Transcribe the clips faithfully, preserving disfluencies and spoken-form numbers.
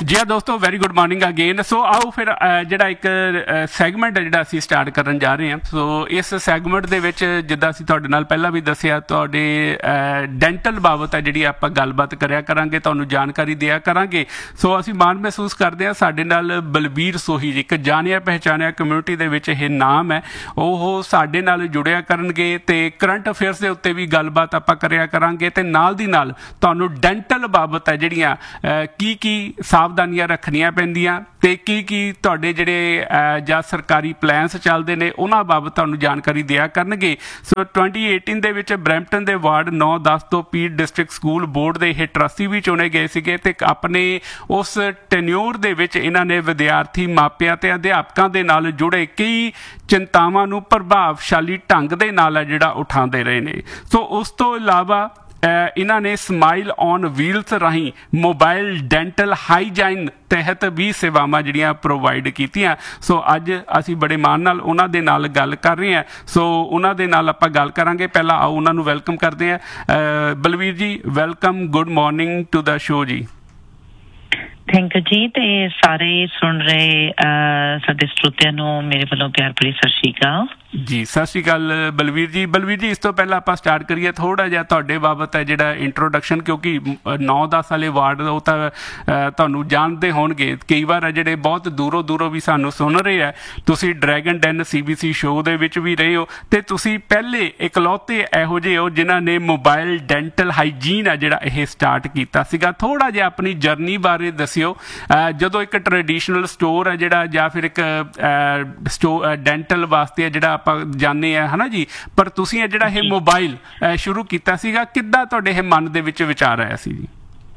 जी हाँ दोस्तों, very good morning again. सो आओ फिर ਜਿਹੜਾ ਇੱਕ ਸੈਗਮੈਂਟ ਹੈ ਜਿਹੜਾ ਅਸੀਂ ਸਟਾਰਟ ਕਰਨ ਜਾ ਰਹੇ ਹਾਂ। ਸੋ ਇਸ ਸੈਗਮੈਂਟ ਦੇ ਵਿੱਚ ਜਿੱਦਾਂ ਅਸੀਂ ਤੁਹਾਡੇ ਨਾਲ ਪਹਿਲਾਂ ਵੀ ਦੱਸਿਆ, ਤੁਹਾਡੇ ਡੈਂਟਲ ਬਾਬਤ ਹੈ ਜਿਹੜੀ ਆਪਾਂ ਗੱਲਬਾਤ ਕਰਿਆ ਕਰਾਂਗੇ, ਤੁਹਾਨੂੰ ਜਾਣਕਾਰੀ ਦਿਆ ਕਰਾਂਗੇ। ਸੋ ਅਸੀਂ ਮਾਣ ਮਹਿਸੂਸ ਕਰਦੇ ਹਾਂ ਸਾਡੇ ਨਾਲ ਬਲਬੀਰ ਸੋਹੀ ਜੀ, ਇੱਕ ਜਾਣਿਆ ਪਹਿਚਾਣਿਆ ਕਮਿਊਨਿਟੀ ਦੇ ਵਿੱਚ ਇਹ ਨਾਮ ਹੈ, ਉਹ ਸਾਡੇ ਨਾਲ ਜੁੜਿਆ ਕਰਨਗੇ ਤੇ ਕਰੰਟ ਅਫੇਅਰਸ ਦੇ ਉੱਤੇ ਵੀ ਗੱਲਬਾਤ ਆਪਾਂ ਕਰਿਆ ਕਰਾਂਗੇ ਤੇ ਨਾਲ ਦੀ ਨਾਲ ਤੁਹਾਨੂੰ ਡੈਂਟਲ ਬਾਬਤ ਹੈ ਜਿਹੜੀਆਂ ਕੀ ਕੀ ਸਾਵਧਾਨੀਆਂ ਰੱਖਣੀਆਂ ਪੈਂਦੀਆਂ ਤੇ ਕੀ ਕੀ ਤੁਹਾਡੇ ਜਿਹੜੇ ਜਾਂ ਸਰਕਾਰੀ ਪਲਾਨਸ ਚੱਲਦੇ ਨੇ ਉਹਨਾਂ ਬਾਬਤ ਤੁਹਾਨੂੰ ਜਾਣਕਾਰੀ ਦਿਆ ਕਰਨਗੇ। ਸੋ ਟਵੈਂਟੀ ਏਟੀਨ ਦੇ ਵਿੱਚ ਬਰੈਂਪਟਨ ਦੇ ਵਾਰਡ ਨੌ ਦਸ ਤੋਂ ਪੀਟ ਡਿਸਟ੍ਰਿਕਟ ਸਕੂਲ ਬੋਰਡ ਦੇ ਇਹ ਟਰਸਟੀ ਵੀ ਚੁਣੇ ਗਏ ਸੀਗੇ ਤੇ ਆਪਣੇ ਉਸ ਟੈਨਿਓਰ ਦੇ ਵਿੱਚ ਇਹਨਾਂ ਨੇ ਵਿਦਿਆਰਥੀ, ਮਾਪਿਆਂ ਤੇ ਅਧਿਆਪਕਾਂ ਦੇ ਨਾਲ ਜੁੜੇ ਕਈ ਚਿੰਤਾਵਾਂ ਨੂੰ ਪ੍ਰਭਾਵਸ਼ਾਲੀ ਢੰਗ ਦੇ ਨਾਲ ਹੈ ਜਿਹੜਾ ਉਠਾਉਂਦੇ ਰਹੇ ਨੇ। ਸੋ ਉਸ ਤੋਂ ਇਲਾਵਾ ਇਹਨਾਂ ਨੇ ਸਮਾਈਲ ਔਨ ਵੀਲਸ ਰਾਹੀਂ ਮੋਬਾਈਲ ਡੈਂਟਲ ਹਾਈਜਾਈਨ ਤਹਿਤ ਵੀ ਸੇਵਾਵਾਂ ਜਿਹੜੀਆਂ ਪ੍ਰੋਵਾਈਡ ਕੀਤੀਆਂ। ਸੋ ਅੱਜ ਅਸੀਂ ਬੜੇ ਮਾਣ ਨਾਲ ਉਹਨਾਂ ਦੇ ਨਾਲ ਗੱਲ ਕਰ ਰਹੇ ਹਾਂ। ਸੋ ਉਹਨਾਂ ਦੇ ਨਾਲ ਆਪਾਂ ਗੱਲ ਕਰਾਂਗੇ। ਪਹਿਲਾਂ ਆਓ ਉਹਨਾਂ ਨੂੰ ਵੈਲਕਮ ਕਰਦੇ ਹਾਂ। ਬਲਵੀਰ ਜੀ, welcome, good morning to the show ਜੀ। ਥੈਂਕ ਯੂ ਜੀ। ਤੇ ਸਾਰੇ ਸੁਣ ਰਹੇ ਸਾਡੇ ਸਰੋਤਿਆਂ ਨੂੰ ਮੇਰੇ ਵੱਲੋਂ ਪਿਆਰ ਭਰੀ ਸਤਿ ਸ਼੍ਰੀ ਅਕਾਲ ਜੀ। ਸਤਿ ਸ਼੍ਰੀ ਅਕਾਲ ਬਲਵੀਰ ਜੀ। ਬਲਵੀਰ ਜੀ, ਇਸ ਤੋਂ ਪਹਿਲਾਂ ਆਪਾਂ ਸਟਾਰਟ ਕਰੀਏ ਥੋੜ੍ਹਾ ਜਿਹਾ ਤੁਹਾਡੇ ਬਾਬਤ ਹੈ ਜਿਹੜਾ ਇੰਟਰੋਡਕਸ਼ਨ, ਕਿਉਂਕਿ ਨੌ ਦਸ ਵਾਲੇ ਵਾਰਡ ਉਹ ਤਾਂ ਤੁਹਾਨੂੰ ਜਾਣਦੇ ਹੋਣਗੇ, ਕਈ ਵਾਰ ਜਿਹੜੇ ਬਹੁਤ ਦੂਰੋਂ ਦੂਰੋਂ ਵੀ ਸਾਨੂੰ ਸੁਣ ਰਹੇ ਹੈ। ਤੁਸੀਂ dragon Dan C B C show ਦੇ ਵਿੱਚ ਵੀ ਰਹੇ ਹੋ ਤੇ ਤੁਸੀਂ ਪਹਿਲੇ ਇਕਲੌਤੇ ਇਹੋ ਜਿਹੇ ਹੋ ਜਿਨ੍ਹਾਂ ਨੇ ਮੋਬਾਈਲ ਡੈਂਟਲ ਹਾਈਜੀਨ ਹੈ ਜਿਹੜਾ ਇਹ ਸਟਾਰਟ ਕੀਤਾ ਸੀਗਾ। ਥੋੜ੍ਹਾ ਜਿਹਾ ਆਪਣੀ ਜਰਨੀ ਬਾਰੇ ਦੱਸਿਓ। ਜਦੋਂ ਇੱਕ ਟਰੈਡੀਸ਼ਨਲ ਸਟੋਰ ਹੈ ਜਿਹੜਾ ਜਾਂ ਫਿਰ ਇੱਕ ਸਟੋ ਡੈਂਟਲ ਵਾਸਤੇ ਹੈ ਜਿਹੜਾ ਆਪਾਂ ਜਾਣਦੇ ਹਾਂ, ਹੈ ਨਾ ਜੀ, ਪਰ ਤੁਸੀਂ ਇਹ ਜਿਹੜਾ ਇਹ ਮੋਬਾਈਲ ਸ਼ੁਰੂ ਕੀਤਾ ਸੀਗਾ, ਕਿੱਦਾਂ ਤੁਹਾਡੇ ਇਹ ਮਨ ਦੇ ਵਿੱਚ ਵਿਚਾਰ ਆਇਆ ਸੀ ਜੀ?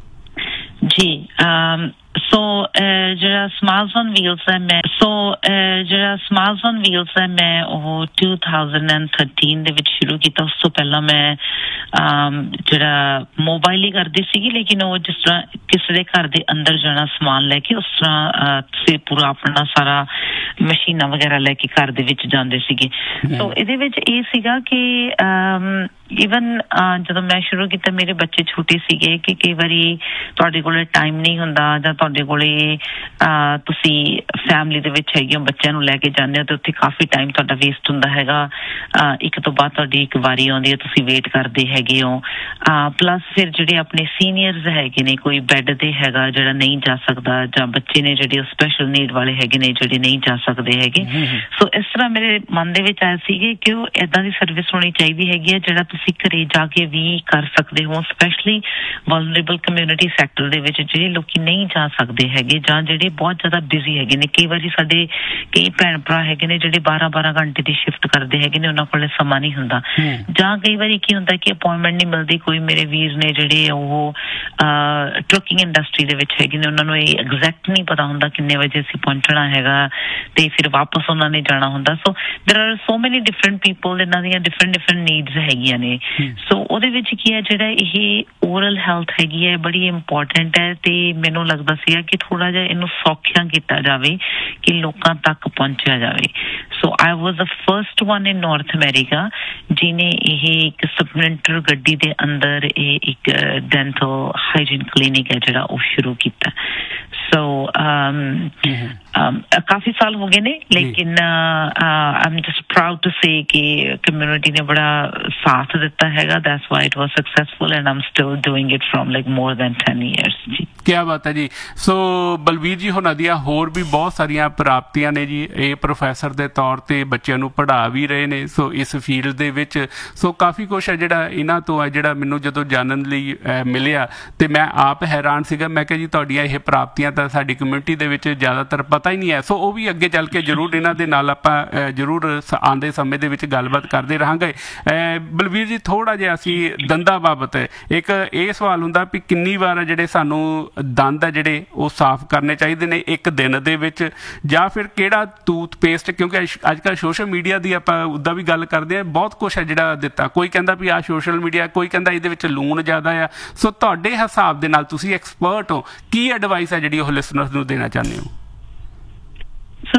ਜੀ ਸੋ ਜਿਹੜਾ ਸਮਾਈਲਸ ਔਨ ਵੀਲਸ ਹੈ ਮੈਂ ਸੋ ਜਿਹੜਾ ਸਮਾਈਲਸ ਔਨ ਵੀਲਸ ਹੈ ਮੈਂ ਉਹ ਟੂ ਥਾਊਜ਼ੈਂਡ ਥਰਟੀਨ ਦੇ ਵਿੱਚ ਸ਼ੁਰੂ ਕੀਤਾ। ਉਸ ਤੋਂ ਪਹਿਲਾਂ ਮੈਂ ਜਿਹੜਾ ਮੋਬਾਈਲ ਹੀ ਕਰਦੀ ਸੀਗੀ, ਲੇਕਿਨ ਉਹ ਜਿਸ ਤਰ੍ਹਾਂ ਕਿਸੇ ਦੇ ਘਰ ਦੇ ਅੰਦਰ ਜਾਣਾ ਸਮਾਨ ਲੈ ਕੇ, ਉਸ ਤਰ੍ਹਾਂ ਤੁਸੀਂ ਪੂਰਾ ਆਪਣਾ ਸਾਰਾ ਮਸ਼ੀਨਾਂ ਵਗੈਰਾ ਲੈ ਕੇ ਘਰ ਦੇ ਵਿੱਚ ਜਾਂਦੇ ਸੀਗੇ। ਸੋ ਇਹਦੇ ਵਿੱਚ ਇਹ ਸੀਗਾ ਕਿ ਈਵਨ ਜਦੋਂ ਮੈਂ ਸ਼ੁਰੂ ਕੀਤਾ ਮੇਰੇ ਬੱਚੇ ਛੋਟੇ ਸੀਗੇ ਕਿ ਕਈ ਵਾਰੀ ਤੁਹਾਡੇ ਕੋਲ ਟਾਈਮ ਨਹੀਂ ਹੁੰਦਾ ਜਾਂ ਤੁਹਾਡੇ ਕੋਲੇ ਤੁਸੀਂ ਫੈਮਿਲੀ ਦੇ ਵਿੱਚ ਹੈਗੇ ਹੋ, ਬੱਚਿਆਂ ਨੂੰ ਲੈ ਕੇ ਜਾਂਦੇ ਹੋ ਤੇ ਉੱਥੇ ਕਾਫੀ ਟਾਈਮ ਤੁਹਾਡਾ ਵੇਸਟ ਹੁੰਦਾ ਹੈਗਾ। ਇੱਕ ਤੋਂ ਬਾਅਦ ਤੁਹਾਡੀ ਇੱਕ ਵਾਰੀ ਆਉਂਦੀ ਹੈ, ਤੁਸੀਂ ਵੇਟ ਕਰਦੇ ਹੈਗੇ ਹੋ। ਪਲੱਸ ਫਿਰ ਜਿਹੜੇ ਆਪਣੇ ਸੀਨੀਅਰਸ ਹੈਗੇ ਨੇ, ਕੋਈ ਬੈੱਡ ਤੇ ਹੈਗਾ ਜਿਹੜਾ ਨਹੀਂ ਜਾ ਸਕਦਾ, ਜਾਂ ਬੱਚੇ ਨੇ ਜਿਹੜੇ ਸਪੈਸ਼ਲ ਨੀਡ ਵਾਲੇ ਹੈਗੇ ਨੇ ਜਿਹੜੇ ਨਹੀਂ ਜਾ ਸਕਦੇ ਹੈਗੇ। ਸੋ ਇਸ ਤਰ੍ਹਾਂ ਮੇਰੇ ਮਨ ਦੇ ਵਿੱਚ ਆਇਆ ਸੀਗੇ ਕਿ ਉਹ ਏਦਾਂ ਦੀ ਸਰਵਿਸ ਹੋਣੀ ਚਾਹੀਦੀ ਹੈਗੀ ਹੈ ਜਿਹੜਾ ਤੁਸੀਂ ਘਰੇ ਜਾ ਕੇ ਵੀ ਕਰ ਸਕਦੇ ਹੋ, ਸਪੈਸ਼ਲੀ ਵਲਨਰੇਬਲ ਕਮਿਊਨਿਟੀ ਸੈਕਟਰ ਦੇ ਵਿੱਚ ਜਿਹੜੇ ਲੋਕੀ ਨਹੀਂ ਜਾ ਸਕਦੇ ਹੈਗੇ ਜਾਂ ਜਿਹੜੇ ਬਹੁਤ ਜ਼ਿਆਦਾ ਬਿਜ਼ੀ ਹੈਗੇ ਨੇ। ਕਈ ਵਾਰੀ ਸਾਡੇ ਕਈ ਭੈਣ ਭਰਾ ਹੈਗੇ ਨੇ ਜਿਹੜੇ ਬਾਰਾਂ ਬਾਰਾਂ ਘੰਟੇ ਦੀ ਸ਼ਿਫਟ ਕਰਦੇ ਹੈਗੇ ਨੇ, ਉਹਨਾਂ ਕੋਲ ਸਮਾਂ ਨਹੀਂ ਹੁੰਦਾ, ਜਾਂ ਕਈ ਵਾਰੀ ਕੀ ਹੁੰਦਾ ਕਿ ਅਪੁਆਇੰਟਮੈਂਟ ਨਹੀਂ ਮਿਲਦੀ। ਕੋਈ ਮੇਰੇ ਵੀਰ ਨੇ ਜਿਹੜੇ ਉਹ ਟਰੱਕਿੰਗ ਇੰਡਸਟਰੀ ਦੇ ਵਿੱਚ ਹੈਗੇ ਨੇ, ਉਹਨਾਂ ਨੂੰ ਇਹ ਐਗਜ਼ੈਕਟ ਨਹੀਂ ਪਤਾ ਹੁੰਦਾ ਕਿੰਨੇ ਵਜੇ ਅਸੀਂ ਪਹੁੰਚਣਾ ਹੈਗਾ ਤੇ ਫਿਰ ਵਾਪਸ ਉਹਨਾਂ ਨੇ ਜਾਣਾ ਹੁੰਦਾ। ਸੋ ਦੇਰ ਆਰ ਸੋ ਮੈਨੀ ਡਿਫਰੈਂਟ ਪੀਪਲ, ਇਹਨਾਂ ਦੀਆਂ ਡਿਫਰੈਂਟ ਡਿਫਰੈਂਟ ਨੀਡਸ ਹੈਗੀਆਂ ਨੇ। ਸੋ ਉਹਦੇ ਵਿੱਚ ਕੀ ਹੈ ਜਿਹੜਾ ਇਹ ਓਰਲ ਹੈਲਥ ਹੈਗੀ ਹੈ ਬੜੀ ਇੰਪੋਰਟੈਂਟ ਹੈ ਤੇ ਮੈਨੂੰ ਲੱਗਦਾ ਸੀਗਾ ਕਿ ਥੋੜਾ ਜਿਹਾ ਇਹਨੂੰ ਸੌਖਿਆਂ ਕੀਤਾ ਜਾਵੇ ਕਿ ਲੋਕਾਂ ਤੱਕ ਪਹੁੰਚਿਆ ਜਾਵੇ। ਸੋ ਆਈ ਵਾਜ਼ the first one in north America ਜਿਹਨੇ ਇਹ ਇੱਕ ਸਪਲੈਂਡਰ ਗੱਡੀ ਦੇ ਅੰਦਰ ਇਹ ਇੱਕ ਡੈਂਟਲ ਹਾਈਜੀਨ ਕਲੀਨਿਕ ਹੈ ਜਿਹੜਾ ਉਹ ਸ਼ੁਰੂ ਕੀਤਾ। ਸੋ ਕਾਫੀ ਸਾਲ ਹੋ ਗਏ ਨੇ, ਲੇਕਿਨ I am just proud to say ਕਿ ਕਮਿਊਨਿਟੀ ਨੇ ਬੜਾ ਸਾਥ ਦਿੱਤਾ ਹੈਗਾ। That's why it was successful and Aam still doing it from like more than ten years ਜੀ। ਕਿਆ ਬਾਤ ਹੈ ਜੀ। ਸੋ ਬਲਵੀਰ ਜੀ, ਹੁਣਾਂ ਦੀਆਂ ਹੋਰ ਵੀ ਬਹੁਤ ਸਾਰੀਆਂ ਪ੍ਰਾਪਤੀਆਂ ਨੇ ਜੀ। ਇਹ ਪ੍ਰੋਫੈਸਰ ਦੇ ਤੌਰ ਤੇ ਬੱਚਿਆਂ ਨੂੰ ਪੜ੍ਹਾ ਵੀ ਰਹੇ ਨੇ ਸੋ ਇਸ ਫੀਲਡ ਦੇ ਵਿੱਚ। ਸੋ ਕਾਫੀ ਕੁਛ ਹੈ ਜਿਹੜਾ ਇਹਨਾਂ ਤੋਂ ਹੈ ਜਿਹੜਾ ਮੈਨੂੰ ਜਦੋਂ ਜਾਣਨ ਲਈ ਮਿਲਿਆ ਤੇ ਮੈਂ ਆਪ ਹੈਰਾਨ ਸੀਗਾ। ਮੈਂ ਕਿਹਾ ਜੀ ਤੁਹਾਡੀਆਂ ਇਹ ਪ੍ਰਾਪਤੀਆਂ ਤਾਂ ਸਾਡੀ ਕਮਿਊਨਿਟੀ ਦੇ ਵਿੱਚ ਜ਼ਿਆਦਾਤਰ ਪਤਾ ਹੀ ਨਹੀਂ ਹੈ। ਸੋ ਉਹ ਵੀ ਅੱਗੇ ਚੱਲ ਕੇ ਜ਼ਰੂਰ ਇਹਨਾਂ ਦੇ ਨਾਲ ਆਪਾਂ ਜ਼ਰੂਰ ਆਉਂਦੇ ਸਮੇਂ ਦੇ ਵਿੱਚ ਗੱਲਬਾਤ ਕਰਦੇ ਰਹਾਂਗੇ। ਬਲਵੀਰ ਜੀ, ਥੋੜ੍ਹਾ ਜਿਹਾ ਅਸੀਂ ਦੰਦਾਂ ਬਾਬਤ ਇੱਕ ਇਹ ਸਵਾਲ ਹੁੰਦਾ ਵੀ ਕਿੰਨੀ ਵਾਰ ਜਿਹੜੇ ਸਾਨੂੰ ਦੰਦ ਆ ਜਿਹੜੇ ਉਹ ਸਾਫ਼ ਕਰਨੇ ਚਾਹੀਦੇ ਨੇ ਇੱਕ ਦਿਨ ਦੇ ਵਿੱਚ, ਜਾਂ ਫਿਰ ਕਿਹੜਾ ਟੂਥਪੇਸਟ, ਕਿਉਂਕਿ ਅੱਜ ਕੱਲ੍ਹ ਸੋਸ਼ਲ ਮੀਡੀਆ ਦੀ ਆਪਾਂ ਉੱਦਾਂ ਵੀ ਗੱਲ ਕਰਦੇ ਹਾਂ, ਬਹੁਤ ਕੁਛ ਹੈ ਜਿਹੜਾ ਦਿੱਤਾ। ਕੋਈ ਕਹਿੰਦਾ ਵੀ ਆਹ ਸੋਸ਼ਲ ਮੀਡੀਆ, ਕੋਈ ਕਹਿੰਦਾ ਇਹਦੇ ਵਿੱਚ ਲੂਣ ਜ਼ਿਆਦਾ ਆ। ਸੋ ਤੁਹਾਡੇ ਹਿਸਾਬ ਦੇ ਨਾਲ ਤੁਸੀਂ ਐਕਸਪਰਟ ਹੋ, ਕੀ ਐਡਵਾਈਸ ਹੈ ਜਿਹੜੀ ਉਹ ਲਿਸਨਰਸ ਨੂੰ ਦੇਣਾ ਚਾਹੁੰਦੇ ਹੋ? ਸੋ ਸਭ ਤੋਂ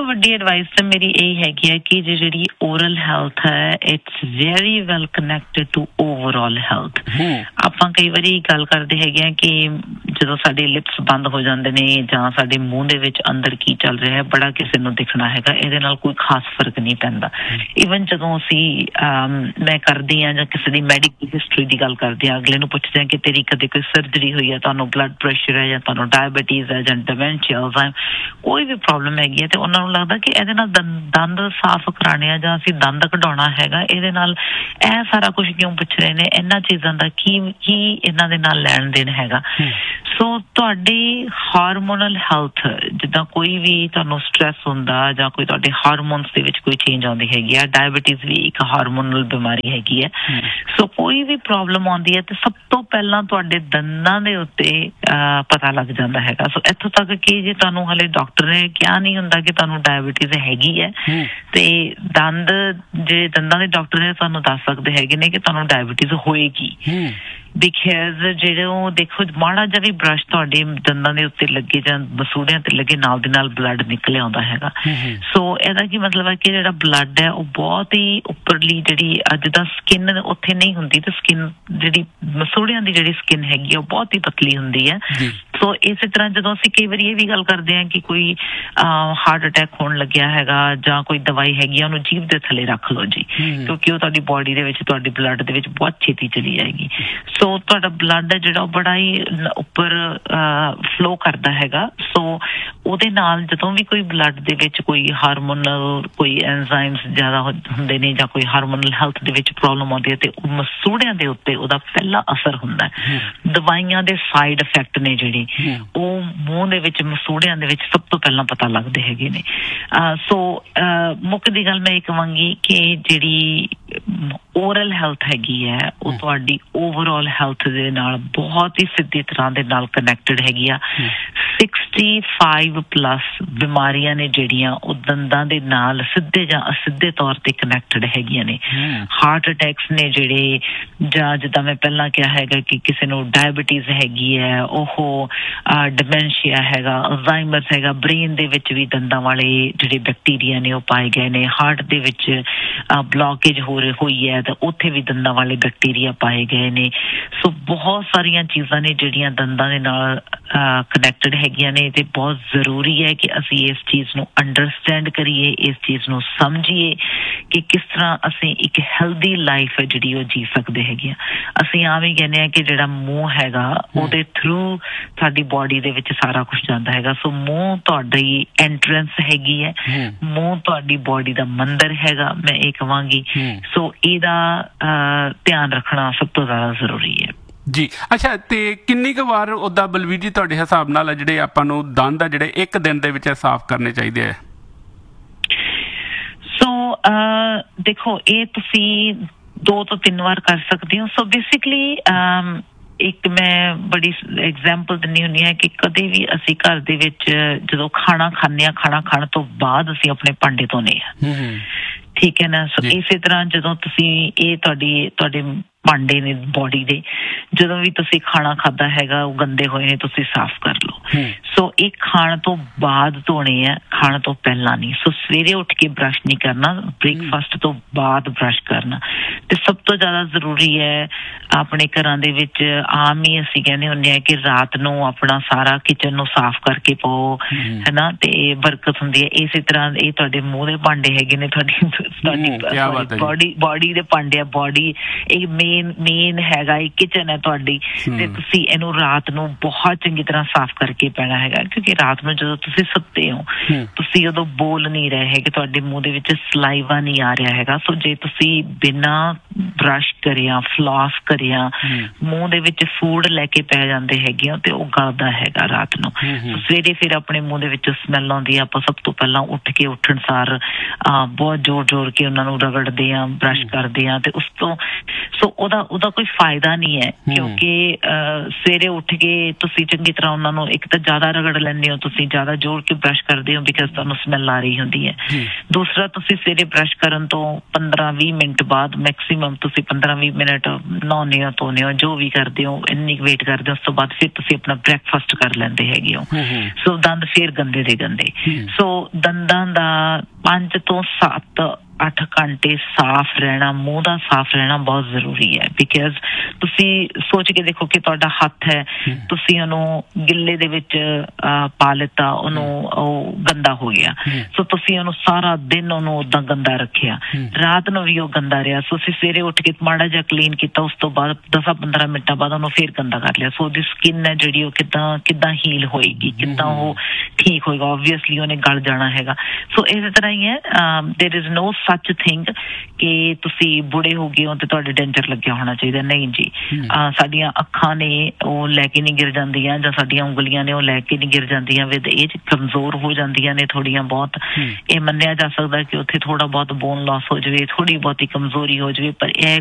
ਵੱਡੀ ਐਡਵਾਈਸ ਤਾਂ ਮੇਰੀ ਇਹ ਹੈਗੀ ਹੈ ਕਿ ਜਿਹੜੀ ਓਰਲ ਹੈਲਥ ਹੈ it's very well connected to overall health. ਆਪਾਂ ਕਈ ਵਾਰੀ ਗੱਲ ਕਰਦੇ ਹੈਗੇ ਆ ਕਿ ਜਦੋਂ ਸਾਡੇ ਲਿਪਸ ਬੰਦ ਹੋ ਜਾਂਦੇ ਨੇ ਜਾਂ ਸਾਡੇ ਮੂੰਹ ਦੇ ਵਿੱਚ ਅੰਦਰ ਕੀ ਚੱਲ ਰਿਹਾ ਹੈ ਬੜਾ ਕਿਸੇ ਨੂੰ ਦਿਖਣਾ ਹੈਗਾ, ਇਹਦੇ ਨਾਲ ਕੋਈ ਖਾਸ ਫਰਕ ਨਹੀਂ ਪੈਂਦਾ। ਈਵਨ ਜਦੋਂ ਅਸੀਂ ਮੈਂ ਕਰਦੀ ਹਾਂ ਜਾਂ ਕਿਸੇ ਦੀ ਮੈਡੀਕਲ ਹਿਸਟਰੀ ਦੀ ਗੱਲ ਕਰਦੇ ਹਾਂ, ਅਗਲੇ ਨੂੰ ਪੁੱਛਦੇ ਹਾਂ ਕਿ ਤੇਰੀ ਕਦੇ ਕੋਈ ਸਰਜਰੀ ਹੋਈ ਹੈ, ਤੁਹਾਨੂੰ ਬਲੱਡ ਪ੍ਰੈਸ਼ਰ ਹੈ ਜਾਂ ਤੁਹਾਨੂੰ ਡਾਇਬਟੀਜ਼ ਹੈ ਜਾਂ ਡਿਮੈਂਸ਼ੀਆ, ਕੋਈ ਵੀ ਪ੍ਰੋਬਲਮ ਹੈਗੀ ਹੈ ਤੇ ਉਹਨਾਂ ਨੂੰ ਲੱਗਦਾ ਕਿ ਇਹਦੇ ਨਾਲ ਦੰਦ ਸਾਫ਼ ਕਰਾਉਣੇ ਆ ਜਾਂ ਅਸੀਂ ਦੰਦ ਕਢਾਉਣਾ ਹੈਗਾ, ਇਹਦੇ ਨਾਲ ਇਹ ਸਾਰਾ ਕੁਝ ਕਿਉਂ ਪੁੱਛ ਰਹੇ ਨੇ, ਇਹਨਾਂ ਚੀਜ਼ਾਂ ਦਾ ਕੀ ਕੀ ਇਹਨਾਂ ਦੇ ਨਾਲ ਲੈਣ ਦੇਣ ਹੈਗਾ। ਸੋ ਤੁਹਾਡੀ ਹਾਰਮੋਨਲ ਹੈਲਥ, ਜਿੱਦਾਂ ਕੋਈ ਵੀ ਤੁਹਾਨੂੰ ਸਟ੍ਰੈਸ ਹੁੰਦਾ ਜਾਂ ਕੋਈ ਤੁਹਾਡੇ ਹਾਰਮੋਨਸ ਦੇ ਵਿੱਚ ਕੋਈ ਚੇਂਜ ਆਉਂਦੀ ਹੈਗੀ ਆ, ਡਾਇਬਟੀਜ਼ ਵੀ ਇੱਕ ਹਾਰਮੋਨਲ ਬਿਮਾਰੀ ਹੈਗੀ ਹੈ। ਸੋ ਕੋਈ ਵੀ ਪ੍ਰੋਬਲਮ ਆਉਂਦੀ ਹੈ ਤੇ ਸਭ ਤੋਂ ਪਹਿਲਾਂ ਤੁਹਾਡੇ ਦੰਦਾਂ ਦੇ ਉੱਤੇ ਪਤਾ ਲੱਗ ਜਾਂਦਾ ਹੈਗਾ। ਸੋ ਇੱਥੋਂ ਤੱਕ ਕਿ ਜੇ ਤੁਹਾਨੂੰ ਹਲੇ ਡਾਕਟਰ ਨੇ ਕਿਹਾ ਨਹੀਂ ਹੁੰਦਾ ਕਿ ਤੁਹਾਨੂੰ ਡਾਇਬਟੀਜ਼ ਹੈਗੀ ਹੈ ਤੇ ਦੰਦ ਜੇ ਦੰਦਾਂ ਦੇ ਡਾਕਟਰ ਨੇ ਤੁਹਾਨੂੰ ਦੱਸ ਸਕਦੇ ਹੈਗੇ ਨੇ ਕਿ ਤੁਹਾਨੂੰ ਡਾਇਬਟੀਜ਼ ਹੋਏਗੀ। ਬਿਕਾਜ਼ ਜਿਹੜੇ ਉਹ ਦੇਖੋ ਮਾੜਾ ਜਿਹਾ ਵੀ ਬਰਸ਼ ਤੁਹਾਡੇ ਦੰਦਾਂ ਦੇ ਉੱਤੇ ਲੱਗੇ ਜਾਂ ਮਸੂੜਿਆਂ ਤੇ ਲੱਗੇ ਨਾਲ ਦੇ ਨਾਲ ਬਲੱਡ ਨਿਕਲ ਆਉਂਦਾ ਹੈਗਾ। ਸੋ ਇਹਦਾ ਕੀ ਮਤਲਬ ਹੈ ਕਿ ਜਿਹੜਾ ਬਲੱਡ ਹੈ ਉਹ ਬਹੁਤ ਹੀ ਉੱਪਰਲੀ ਜਿਹੜੀ ਅੱਜ ਦਾ ਸਕਿਨ ਉੱਥੇ ਨਹੀਂ ਹੁੰਦੀ ਤੇ ਸਕਿਨ ਜਿਹੜੀ ਮਸੂੜਿਆਂ ਦੀ ਜਿਹੜੀ ਸਕਿਨ ਹੈਗੀ ਉਹ ਬਹੁਤ ਹੀ ਪਤਲੀ ਹੁੰਦੀ ਹੈ। ਸੋ ਇਸੇ ਤਰ੍ਹਾਂ ਜਦੋਂ ਅਸੀਂ ਕਈ ਵਾਰੀ ਇਹ ਵੀ ਗੱਲ ਕਰਦੇ ਹਾਂ ਕਿ ਕੋਈ ਹਾਰਟ ਅਟੈਕ ਹੋਣ ਲੱਗਿਆ ਹੈਗਾ ਜਾਂ ਕੋਈ ਦਵਾਈ ਹੈਗੀ ਆ ਉਹਨੂੰ ਜੀਭ ਦੇ ਥੱਲੇ ਰੱਖ ਲਓ ਜੀ, ਕਿਉਂਕਿ ਉਹ ਤੁਹਾਡੀ ਬੋਡੀ ਦੇ ਵਿੱਚ ਤੁਹਾਡੀ ਬਲੱਡ ਦੇ ਵਿੱਚ ਬਹੁਤ ਛੇਤੀ ਚਲੀ ਜਾਏਗੀ। ਸੋ ਤੁਹਾਡਾ ਬਲੱਡ ਹੈ ਜਿਹੜਾ ਉਹ ਬੜਾ ਹੀ ਉੱਪਰ ਫਲੋ ਕਰਦਾ ਹੈਗਾ। ਸੋ ਉਹਦੇ ਨਾਲ ਜਦੋਂ ਵੀ ਕੋਈ ਬਲੱਡ ਦੇ ਵਿੱਚ ਕੋਈ ਹਾਰਮੋਨਲ ਕੋਈ ਐਂਜ਼ਾਈਮਸ ਜ਼ਿਆਦਾ ਹੁੰਦੇ ਨੇ ਜਾਂ ਕੋਈ ਹਾਰਮੋਨਲ ਹੈਲਥ ਦੇ ਵਿੱਚ ਪ੍ਰੋਬਲਮ ਆਉਂਦੀ ਹੈ ਤੇ ਉਹ ਮਸੂੜਿਆਂ ਦੇ ਉੱਤੇ ਉਹਦਾ ਪਹਿਲਾ ਅਸਰ ਹੁੰਦਾ ਹੈ। ਦਵਾਈਆਂ ਦੇ ਸਾਈਡ ਇਫੈਕਟ ਨੇ ਜਿਹੜੇ ਉਹ ਮੂੰਹ ਦੇ ਵਿੱਚ ਮਸੂੜਿਆਂ ਦੇ ਵਿੱਚ ਸਭ ਤੋਂ ਪਹਿਲਾਂ ਪਤਾ ਲੱਗਦੇ ਹੈਗੇ ਨੇ। ਸੋ ਮੁੱਖ ਦੀ ਗੱਲ ਮੈਂ ਇਹ ਕਹਾਂਗੀ ਕਿ ਜਿਹੜੀ ਓਰਲ ਹੈਲਥ ਹੈਗੀ ਹੈ ਉਹ ਤੁਹਾਡੀ ਓਵਰਆਲ ਹੈਲਥ ਦੇ ਨਾਲ ਬਹੁਤ ਹੀ ਸਿੱਧੀ ਤਰ੍ਹਾਂ ਦੇ ਨਾਲ ਕਨੈਕਟਡ ਹੈਗੀ ਆ। ਸਿਕਸਟੀ ਫਾਈਵ ਪਲੱਸ ਬਿਮਾਰੀਆਂ ਨੇ ਜਿਹੜੀਆਂ ਉਹ ਦੰਦਾਂ ਦੇ ਨਾਲ ਸਿੱਧੇ ਜਾਂ ਅਸਿੱਧੇ ਤੌਰ ਤੇ ਕਨੈਕਟਡ ਹੈਗੀਆਂ ਨੇ। ਹਾਰਟ ਅਟੈਕਸ ਨੇ ਜਿਹੜੇ ਜਾਂ ਜਿੱਦਾਂ ਮੈਂ ਪਹਿਲਾਂ ਕਿਹਾ ਹੈਗਾ ਕਿ ਕਿਸੇ ਨੂੰ ਡਾਇਬਟੀਜ਼ ਹੈਗੀ ਹੈ, ਉਹ ਡਿਮੈਂਸ਼ੀਆ ਹੈਗਾ, ਅਲਜ਼ਾਈਮਰਸ ਹੈਗਾ, ਬ੍ਰੇਨ ਦੇ ਵਿੱਚ ਵੀ ਦੰਦਾਂ ਵਾਲੇ ਜਿਹੜੇ ਬੈਕਟੀਰੀਆ ਨੇ ਉਹ ਪਾਏ ਗਏ ਨੇ। ਹਾਰਟ ਦੇ ਵਿੱਚ ਬਲੌਕੇਜ ਹੋ ਰਹੀ ਹੋਈ ਹੈ ਤਾਂ ਉੱਥੇ ਵੀ ਦੰਦਾਂ ਵਾਲੇ ਬੈਕਟੀਰੀਆ ਪਾਏ ਗਏ ਨੇ। ਸੋ ਬਹੁਤ ਸਾਰੀਆਂ ਚੀਜ਼ਾਂ ਨੇ ਜਿਹੜੀਆਂ ਦੰਦਾਂ ਦੇ ਨਾਲ ਕਨੈਕਟਡ ਹੈਗੀਆਂ ਨੇ ਤੇ ਬਹੁਤ ਜ਼ਰੂਰੀ ਹੈ ਕਿ ਅਸੀਂ ਇਸ ਚੀਜ਼ ਨੂੰ ਅੰਡਰਸਟੈਂਡ ਕਰੀਏ, ਇਸ ਚੀਜ਼ ਨੂੰ ਸਮਝੀਏ ਕਿ ਕਿਸ ਤਰ੍ਹਾਂ ਅਸੀਂ ਇੱਕ ਹੈਲਦੀ ਲਾਈਫ ਹੈ ਜਿਹੜੀ ਉਹ ਜੀ ਸਕਦੇ ਹੈਗੇ ਆ। ਅਸੀਂ ਆਮ ਹੀ ਕਹਿੰਦੇ ਹਾਂ ਕਿ ਜਿਹੜਾ ਮੂੰਹ ਹੈਗਾ ਉਹਦੇ ਥਰੂ ਸਾਡੀ ਬੋਡੀ ਦੇ ਵਿੱਚ ਸਾਰਾ ਕੁਛ ਜਾਂਦਾ ਹੈਗਾ। ਸੋ ਮੂੰਹ ਤੁਹਾਡੀ ਐਂਟਰੈਂਸ ਹੈਗੀ ਹੈ, ਮੂੰਹ ਤੁਹਾਡੀ ਬੋਡੀ ਦਾ ਮੰਦਰ ਹੈਗਾ ਮੈਂ ਇਹ ਕਹਾਂਗੀ। ਸੋ ਇਹਦਾ ਧਿਆਨ ਰੱਖਣਾ ਸਭ ਤੋਂ ਜ਼ਿਆਦਾ ਜ਼ਰੂਰੀ ਹੈ ਜੀ। ਅੱਛਾ, ਤੇ ਕਿੰਨੀ ਕੁ ਵਾਰ ਉਹਦਾ ਬਲਵੀਰ ਜੀ ਤੁਹਾਡੇ ਹਿਸਾਬ ਨਾਲ ਜਿਹੜੇ ਆਪਾਂ ਨੂੰ ਦੰਦ ਆ ਜਿਹੜੇ ਇੱਕ ਦਿਨ ਦੇ ਵਿੱਚ ਸਾਫ਼ ਕਰਨੇ ਚਾਹੀਦੇ ਆ? ਸੋ ਦੇਖੋ ਇਹ ਤੁਸੀਂ ਦੋ ਤੋਂ ਤਿੰਨ ਵਾਰ ਕਰ ਸਕਦੇ ਹੋ। ਸੋ ਬੇਸਿਕਲੀ ਇੱਕ ਮੈਂ ਬੜੀ ਐਗਜ਼ਾਮਪਲ ਦਿੰਦੀ ਹੁੰਦੀ ਹਾਂ ਕਿ ਕਦੇ ਵੀ ਅਸੀਂ ਘਰ ਦੇ ਵਿੱਚ ਜਦੋਂ ਖਾਣਾ ਖਾਂਦੇ ਹਾਂ, ਖਾਣਾ ਖਾਣ ਤੋਂ ਬਾਅਦ ਅਸੀਂ ਆਪਣੇ ਭਾਂਡੇ ਧੋਨੇ ਹਾਂ, ਠੀਕ ਹੈ ਨਾ। ਸੋ ਇਸੇ ਤਰ੍ਹਾਂ ਜਦੋਂ ਤੁਸੀਂ ਇਹ ਤੁਹਾਡੀ ਤੁਹਾਡੇ ਭਾਂਡੇ ਨੇ ਬੋਡੀ ਦੇ, ਜਦੋਂ ਵੀ ਤੁਸੀਂ ਖਾਣਾ ਖਾਧਾ ਹੈਗਾ ਉਹ ਗੰਦੇ ਹੋਏ ਨੇ ਤੁਸੀਂ ਸਾਫ਼ ਕਰ ਲਓ। ਸੋ ਇਹ ਖਾਣ ਤੋਂ ਬਾਅਦ ਧੋਣੇ ਆ, ਖਾਣ ਤੋਂ ਪਹਿਲਾਂ ਨਹੀਂ। ਸੋ ਸਵੇਰੇ ਉੱਠ ਕੇ ਬਰਸ਼ ਨਹੀਂ ਕਰਨਾ, ਬ੍ਰੇਕਫਾਸਟ ਤੋਂ ਬਾਅਦ ਬਰਸ਼ ਕਰਨਾ। ਤੇ ਸਭ ਤੋਂ ਜ਼ਿਆਦਾ ਜ਼ਰੂਰੀ ਹੈ ਆਪਣੇ ਘਰਾਂ ਦੇ ਵਿੱਚ ਆਮ ਹੀ ਅਸੀਂ ਕਹਿੰਦੇ ਹੁੰਦੇ ਹਾਂ ਕਿ ਰਾਤ ਨੂੰ ਆਪਣਾ ਸਾਰਾ ਕਿਚਨ ਨੂੰ ਸਾਫ਼ ਕਰਕੇ ਪਾਓ, ਹੈ ਨਾ, ਤੇ ਬਰਕਤ ਹੁੰਦੀ ਹੈ। ਇਸੇ ਤਰ੍ਹਾਂ ਇਹ ਤੁਹਾਡੇ ਮੂੰਹ ਦੇ ਭਾਂਡੇ ਹੈਗੇ ਨੇ, ਤੁਹਾਡੀ ਤੁਹਾਡੀ ਬੋਡੀ ਬੋਡੀ ਦੇ ਭਾਂਡੇ ਆ, ਬੋਡੀ ਇਹ ਮੇਨ ਮੇਨ ਹੈਗਾ, ਇਹ ਕਿਚਨ ਹੈ ਤੁਹਾਡੀ, ਤੇ ਤੁਸੀਂ ਇਹਨੂੰ ਰਾਤ ਨੂੰ ਬਹੁਤ ਚੰਗੀ ਤਰ੍ਹਾਂ ਸਾਫ਼ ਕਰਕੇ ਪੈਣਾ ਹੈਗਾ। ਕਿਉਂਕਿ ਰਾਤ ਨੂੰ ਜਦੋਂ ਤੁਸੀਂ ਸੁੱਤੇ ਹੋ ਤੁਸੀਂ ਉਦੋਂ ਬੋਲ ਨਹੀਂ ਰਹੇ ਹੈਗੇ, ਤੁਹਾਡੇ ਮੂੰਹ ਦੇ ਵਿੱਚ ਸਲਾਈਵਾ ਨਹੀਂ ਆ ਰਿਹਾ ਹੈਗਾ। ਸੋ ਜੇ ਤੁਸੀਂ ਬਿਨਾਂ ਬਰਸ਼ ਕਰਿਆ, ਫਲੌਸ ਕਰਿਆ ਮੂੰਹ ਦੇ ਵਿੱਚ ਫੂਡ ਲੈ ਕੇ ਪੈ ਜਾਂਦੇ ਹੈਗੇ ਤੇ ਉਹ ਗਲਦਾ ਹੈਗਾ ਰਾਤ ਨੂੰ। ਸਵੇਰੇ ਫਿਰ ਆਪਣੇ ਮੂੰਹ ਦੇ ਵਿੱਚ ਸਮੈਲ ਆਉਂਦੀ ਹੈ। ਆਪਾਂ ਸਭ ਤੋਂ ਪਹਿਲਾਂ ਉੱਠ ਕੇ ਉੱਠਣ ਸਾਰ ਬਹੁਤ ਜ਼ੋਰ ਜ਼ੋਰ ਕੇ ਉਹਨਾਂ ਨੂੰ ਰਗੜਦੇ ਹਾਂ, ਬਰਸ਼ ਕਰਦੇ ਹਾਂ ਤੇ ਉਸ ਤੋਂ ਸੋ ਉਹਦਾ ਉਹਦਾ ਕੋਈ ਫਾਇਦਾ ਨਹੀਂ ਹੈ ਕਿਉਂਕਿ ਸਵੇਰੇ ਉੱਠ ਕੇ ਤੁਸੀਂ ਚੰਗੀ ਤਰ੍ਹਾਂ ਉਹਨਾਂ ਨੂੰ ਇੱਕ ਤਾਂ ਜ਼ਿਆਦਾ ਰਗੜ ਲੈਂਦੇ ਹੋ, ਤੁਸੀਂ ਜ਼ਿਆਦਾ ਜੋੜ ਕੇ ਬਰਸ਼ ਕਰਦੇ ਹੋ ਬਿਕਾਜ਼ ਤੁਹਾਨੂੰ ਸਮੈਲ ਆ ਰਹੀ ਹੁੰਦੀ ਹੈ। ਦੂਸਰਾ ਤੁਸੀਂ ਸਵੇਰੇ ਬਰਸ਼ ਕਰਨ ਤੋਂ ਪੰਦਰਾਂ ਵੀਹ ਮਿੰਟ ਬਾਅਦ ਮੈਕਸੀਮਮ ਤੁਸੀਂ ਪੰਦਰਾਂ ਵੀਹ ਮਿੰਟ ਨਹਾਉਂਦੇ ਹੋ, ਧੋਂਦੇ ਹੋ, ਜੋ ਵੀ ਕਰਦੇ ਹੋ, ਇੰਨੀ ਵੇਟ ਕਰਦੇ ਹੋ, ਉਸ ਤੋਂ ਬਾਅਦ ਫਿਰ ਤੁਸੀਂ ਆਪਣਾ ਬ੍ਰੇਕਫਾਸਟ ਕਰ ਲੈਂਦੇ ਹੈਗੇ ਹੋ। ਸੋ ਦੰਦ ਫਿਰ ਗੰਦੇ ਦੇ ਗੰਦੇ। ਸੋ ਦੰਦਾਂ ਦਾ ਪੰਜ ਤੋਂ ਸੱਤ ਅੱਠ ਘੰਟੇ ਸਾਫ਼ ਰਹਿਣਾ, ਮੂੰਹ ਦਾ ਸਾਫ਼ ਰਹਿਣਾ ਬਹੁਤ ਜ਼ਰੂਰੀ ਹੈ ਬਿਕਾਜ਼ ਤੁਸੀਂ ਸੋਚ ਕੇ ਦੇਖੋ ਕਿ ਤੁਹਾਡਾ ਹੱਥ ਹੈ, ਤੁਸੀਂ ਉਹਨੂੰ ਗਿੱਲੇ ਦੇ ਵਿੱਚ ਪਾ ਲਿੱਤਾ, ਉਹਨੂੰ ਉਹ ਗੰਦਾ ਹੋ ਗਿਆ। ਸੋ ਤੁਸੀਂ ਉਹਨੂੰ ਸਾਰਾ ਦਿਨ ਉਹਨੂੰ ਓਦਾਂ ਗੰਦਾ ਰੱਖਿਆ, ਰਾਤ ਨੂੰ ਵੀ ਉਹ ਗੰਦਾ ਰਿਹਾ। ਸੋ ਅਸੀਂ ਸਵੇਰੇ ਉੱਠ ਕੇ ਮਾੜਾ ਜਿਹਾ ਕਲੀਨ ਕੀਤਾ, ਉਸ ਤੋਂ ਬਾਅਦ ਦਸਾਂ ਪੰਦਰਾਂ ਮਿੰਟਾਂ ਬਾਅਦ ਉਹਨੂੰ ਫੇਰ ਗੰਦਾ ਕਰ ਲਿਆ। ਸੋ ਉਹਦੀ ਸਕਿਨ ਹੈ ਜਿਹੜੀ ਉਹ ਕਿੱਦਾਂ ਕਿੱਦਾਂ ਹੀਲ ਹੋਏਗੀ, ਕਿੱਦਾਂ ਉਹ ਠੀਕ ਹੋਏਗਾ? ਓਬਵੀਅਸਲੀ ਉਹਨੇ ਗਲ ਜਾਣਾ ਹੈਗਾ। ਸੋ ਇਸੇ ਤਰ੍ਹਾਂ ਹੀ ਹੈ, ਦੇਰ ਇਜ਼ ਨੋ ਸੱਚ ਥਿੰਗ ਕਿ ਤੁਸੀਂ ਬੁੜੇ ਹੋ ਗਏ ਹੋ ਤੇ ਤੁਹਾਡੇ ਡੈਂਚਰ ਲੱਗਿਆ ਹੋਣਾ ਚਾਹੀਦਾ। ਨਹੀਂ ਜੀ, ਸਾਡੀਆਂ ਅੱਖਾਂ ਨੇ ਉਹ ਲੈ ਕੇ ਨਹੀਂ ਗਿਰ ਜਾਂਦੀਆਂ, ਜਾਂ ਸਾਡੀਆਂ ਉਂਗਲੀਆਂ ਨੇ ਉਹ ਲੈ ਕੇ ਨਹੀਂ ਗਿਰ ਜਾਂਦੀਆਂ, ਵਿਦ ਏਜ ਕਮਜ਼ੋਰ ਹੋ ਜਾਂਦੀਆਂ ਨੇ ਥੋੜੀਆਂ ਬਹੁਤ। ਇਹ ਮੰਨਿਆ ਜਾ ਸਕਦਾ ਕਿ ਉੱਥੇ ਥੋੜਾ ਬਹੁਤ ਬੋਨ ਲਾਸ ਹੋ ਜਾਵੇ, ਥੋੜੀ ਬਹੁਤੀ ਕਮਜ਼ੋਰੀ ਹੋ ਜਾਵੇ, ਪਰ ਇਹ